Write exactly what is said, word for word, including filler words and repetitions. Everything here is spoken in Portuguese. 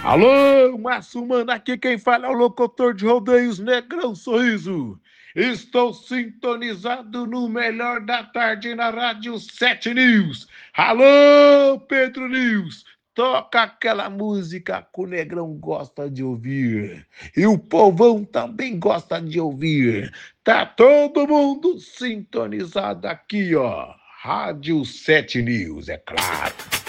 Alô, Márcio Mano, aqui quem fala é o locutor de rodeios Negrão Sorriso. Estou sintonizado no melhor da tarde na Rádio sete News. Alô, Pedro News, toca aquela música que o Negrão gosta de ouvir. E o povão também gosta de ouvir. Tá todo mundo sintonizado aqui, ó. Rádio sete News, é claro.